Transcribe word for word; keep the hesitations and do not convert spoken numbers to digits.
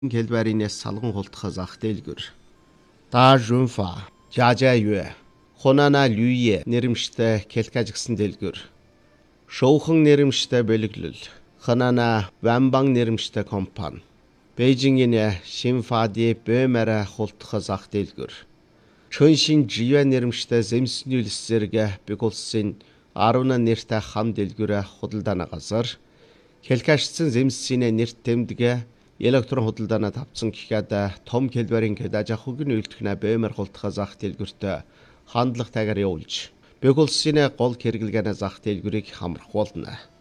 Хэлбэрийнээс салган хулдахаас ах дэлгүр. Та жунфа, жажа юу, хунана люе нэрэмжтэй келкаж гисэн дэлгүр. Шуухан нэрэмжтэй бэлэглэл, ханана вамбан нэрэмжтэй компани. Бээжингийн Шинфади бэмэрэ хулдахаас ах дэлгүр. Чөншин живэ нэрэмжтэй зэмснүүлсэргэ бигулсын аруна нэртэй хам дэлгүрэ худалдаана газар. Хэлкашсан зэмсинэ нэрт тэмдгэ электрон худалдаана тавцсан гэхэд том хэлбэрийн кэдаж ахугийн үйлдэх бэмэр хулдахаас ах дэлгүртээ хандлагатайгаар явуулж бигулсын гол хэрэглэгээнээс ах дэлгүрийг хамрах болно.